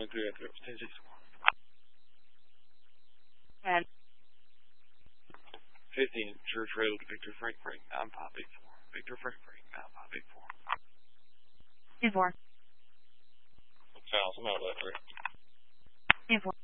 clear after 10-6-4. And 15, Church Road, Victor Frank Frank, 9584. Victor Frank Frank, 9584. 2-4. Charles, I'm out of that, right? 2-4.